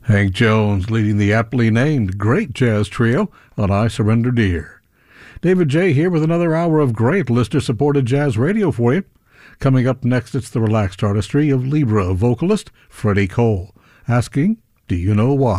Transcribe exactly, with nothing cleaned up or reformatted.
Hank Jones leading the aptly named Great Jazz Trio on I Surrender Dear. David J. here with another hour of great listener-supported jazz radio for you. Coming up next, it's the relaxed artistry of Libra vocalist Freddie Cole, asking, "Do you know why?"